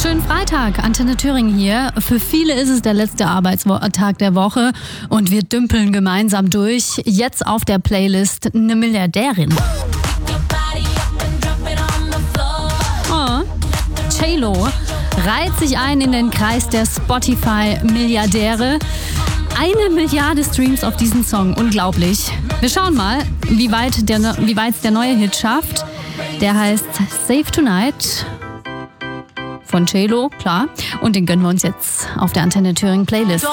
Schönen Freitag, Antenne Thüringen hier. Für viele ist es der letzte Arbeitstag der Woche und wir dümpeln gemeinsam durch. Jetzt auf der Playlist eine Milliardärin. Oh. J-Lo reiht sich ein in den Kreis der Spotify-Milliardäre. 1 Milliarde Streams auf diesen Song, unglaublich. Wir schauen mal, wie weit es der neue Hit schafft. Der heißt Save Tonight von J-Lo, klar. Und den gönnen wir uns jetzt auf der Antenne Thüringen Playlist.